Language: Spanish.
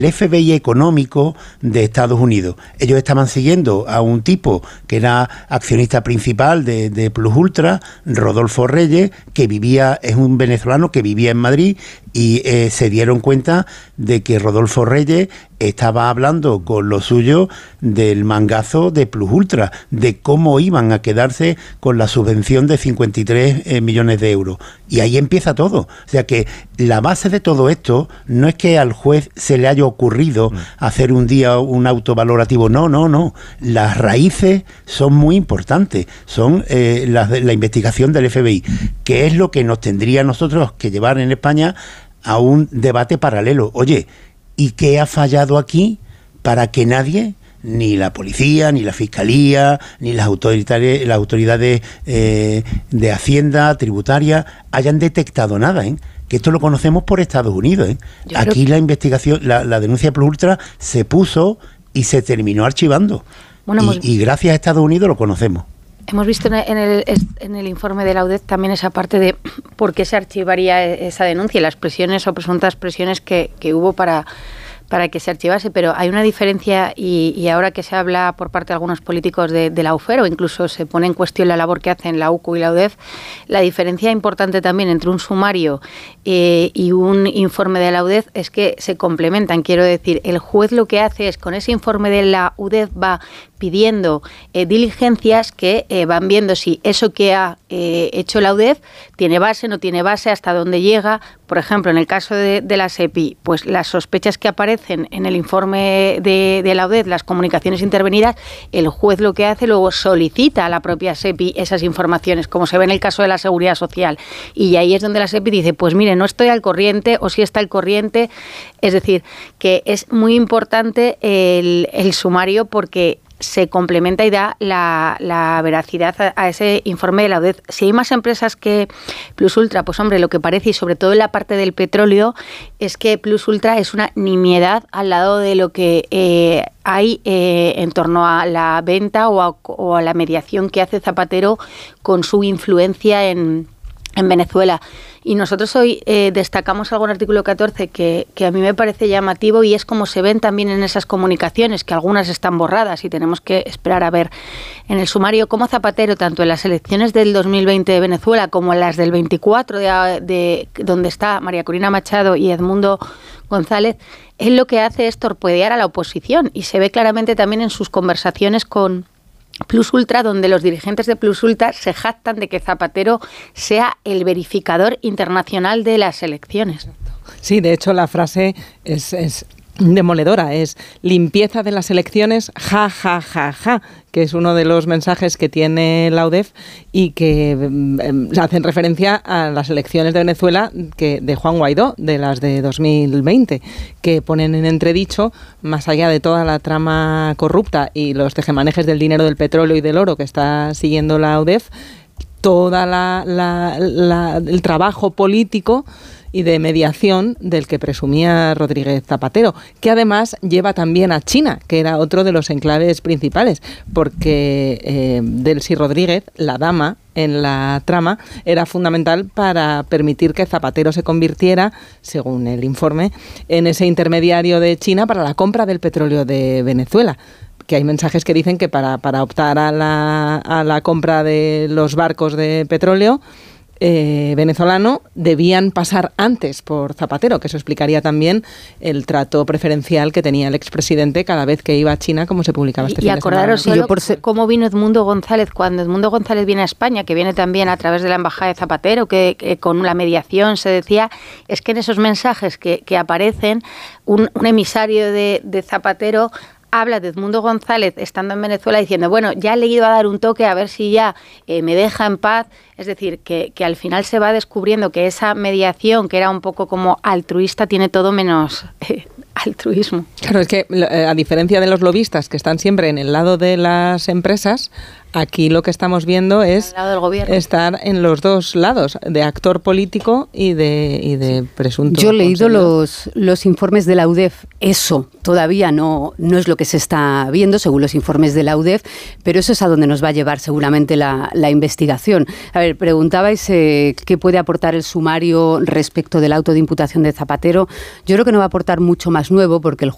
el FBI económico de Estados Unidos. Ellos estaban siguiendo a un tipo que era accionista principal de Plus Ultra, Rodolfo Reyes, es un venezolano que vivía en Madrid, y se dieron cuenta de que Rodolfo Reyes estaba hablando con los suyos del mangazo de Plus Ultra, de cómo iban a quedarse con la subvención de 53 millones de euros. Y ahí empieza todo. O sea que la base de todo esto no es que al juez se le haya ocurrido hacer un día un autovalorativo. No. Las raíces son muy importantes. Son la investigación del FBI, que es lo que nos tendría nosotros que llevar en España a un debate paralelo. Oye, ¿y qué ha fallado aquí para que nadie, ni la policía, ni la fiscalía, ni las autoridades de Hacienda, tributaria, hayan detectado nada, que esto lo conocemos por Estados Unidos, Aquí la investigación, la denuncia de Plus Ultra se puso y se terminó archivando. Bueno, y gracias a Estados Unidos lo conocemos. Hemos visto en el informe de la UDEF también esa parte de por qué se archivaría esa denuncia y las presiones o presuntas presiones que hubo para que se archivase, pero hay una diferencia y ahora que se habla por parte de algunos políticos de la UFER, o incluso se pone en cuestión la labor que hacen la UCU y la UDEF, la diferencia importante también entre un sumario y un informe de la UDEF es que se complementan. Quiero decir, el juez lo que hace es, con ese informe de la UDEF va pidiendo diligencias que van viendo si eso que ha hecho la UDEF tiene base, no tiene base, hasta dónde llega. Por ejemplo, en el caso de la SEPI, pues las sospechas que aparecen en el informe de la UDEF, las comunicaciones intervenidas, el juez lo que hace, luego solicita a la propia SEPI esas informaciones, como se ve en el caso de la Seguridad Social. Y ahí es donde la SEPI dice, pues mire, no estoy al corriente, o sí está al corriente. Es decir, que es muy importante el sumario, porque se complementa y da la veracidad a ese informe de la UDEF. Si hay más empresas que Plus Ultra, pues hombre, lo que parece, y sobre todo en la parte del petróleo, es que Plus Ultra es una nimiedad al lado de lo que hay en torno a la venta o a la mediación que hace Zapatero con su influencia en Venezuela. Y nosotros hoy destacamos algo en el artículo 14 que a mí me parece llamativo, y es como se ven también en esas comunicaciones, que algunas están borradas y tenemos que esperar a ver en el sumario cómo Zapatero, tanto en las elecciones del 2020 de Venezuela como en las del 24 de donde está María Corina Machado y Edmundo González, él lo que hace es torpedear a la oposición, y se ve claramente también en sus conversaciones con Plus Ultra, donde los dirigentes de Plus Ultra se jactan de que Zapatero sea el verificador internacional de las elecciones. Sí, de hecho la frase es demoledora, es limpieza de las elecciones, ja, ja, ja, ja, que es uno de los mensajes que tiene la UDEF y que hacen referencia a las elecciones de Venezuela de Juan Guaidó, de las de 2020, que ponen en entredicho, más allá de toda la trama corrupta y los tejemanejes del dinero del petróleo y del oro que está siguiendo la UDEF, toda el trabajo político y de mediación del que presumía Rodríguez Zapatero, que además lleva también a China, que era otro de los enclaves principales, porque Delcy Rodríguez, la dama en la trama, era fundamental para permitir que Zapatero se convirtiera, según el informe, en ese intermediario de China para la compra del petróleo de Venezuela. Que hay mensajes que dicen que para optar a la compra de los barcos de petróleo venezolano debían pasar antes por Zapatero, que eso explicaría también el trato preferencial que tenía el expresidente cada vez que iba a China, como se publicaba este fin de semana. Y acordaros solo cómo vino Edmundo González, cuando Edmundo González viene a España, que viene también a través de la embajada de Zapatero, que con la mediación se decía, es que en esos mensajes que aparecen, un emisario de Zapatero habla de Edmundo González estando en Venezuela diciendo, bueno, ya le he ido a dar un toque a ver si ya me deja en paz. Es decir, que al final se va descubriendo que esa mediación, que era un poco como altruista, tiene todo menos altruismo. Claro, es que a diferencia de los lobistas que están siempre en el lado de las empresas, aquí lo que estamos viendo es estar en los dos lados, de actor político y de presunto. Yo he leído los informes de la UDEF. Eso todavía no es lo que se está viendo, según los informes de la UDEF, pero eso es a donde nos va a llevar seguramente la investigación. A ver, preguntabais qué puede aportar el sumario respecto del auto de imputación de Zapatero. Yo creo que no va a aportar mucho más nuevo, porque el